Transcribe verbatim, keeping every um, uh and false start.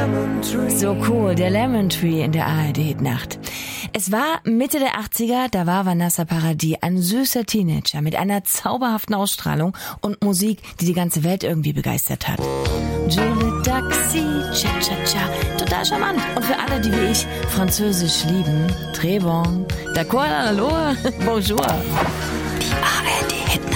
So cool, der Lemon Tree in der A R D-Nacht. Es war Mitte der achtziger, da war Vanessa Paradis ein süßer Teenager mit einer zauberhaften Ausstrahlung und Musik, die die ganze Welt irgendwie begeistert hat. Julie Taxi, Cha-Cha-Cha, total charmant. Und für alle, die wie ich Französisch lieben, très bon, d'accord, hallo, bonjour.